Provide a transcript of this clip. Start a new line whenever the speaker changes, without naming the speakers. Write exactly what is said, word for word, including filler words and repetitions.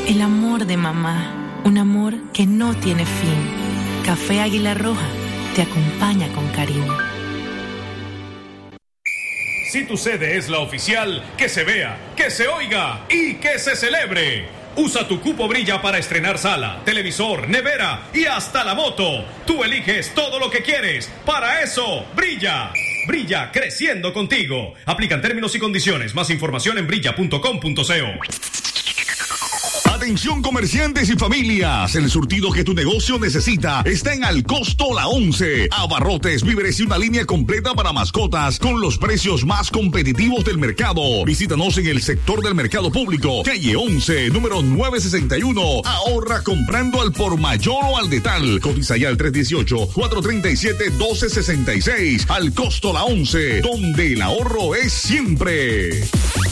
El amor de mamá, un amor que no tiene fin. Café Águila Roja te acompaña con cariño.
Si tu sede es la oficial, que se vea, que se oiga y que se celebre. Usa tu cupo Brilla para estrenar sala, televisor, nevera y hasta la moto. Tú eliges todo lo que quieres. Para eso, brilla. Brilla creciendo contigo. Aplican términos y condiciones. Más información en brilla punto com punto co.
Atención comerciantes y familias, el surtido que tu negocio necesita está en Al Costo La Once. Abarrotes, víveres y una línea completa para mascotas con los precios más competitivos del mercado. Visítanos en el sector del mercado público, calle once, número nueve sesenta y uno. Ahorra comprando al por mayor o al detal. Cotiza ya al tres dieciocho, cuatro treinta y siete, doce sesenta y seis. Al Costo La Once, donde el ahorro es siempre.